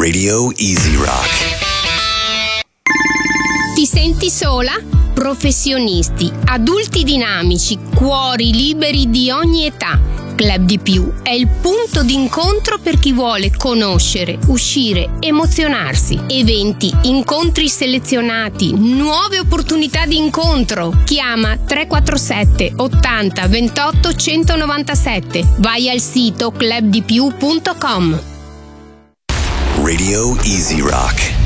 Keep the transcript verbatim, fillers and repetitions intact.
Radio Easy Rock. Ti senti sola? Professionisti, adulti dinamici, cuori liberi di ogni età. Club di Più è il punto d'incontro per chi vuole conoscere, uscire, emozionarsi. Eventi, incontri selezionati, nuove opportunità di incontro. Chiama tre quattro sette ottanta ventotto centonovantasette. Vai al sito club di più punto com. Radio Easy Rock.